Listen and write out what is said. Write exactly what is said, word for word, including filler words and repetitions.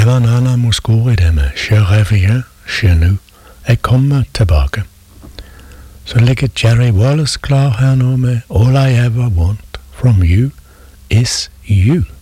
Det var Nana Mouskouri med Je reviens chez nous. Jeg kommer tilbake. Så ligger Jerry Wallace klar her nå med All I Ever Want From You Is You.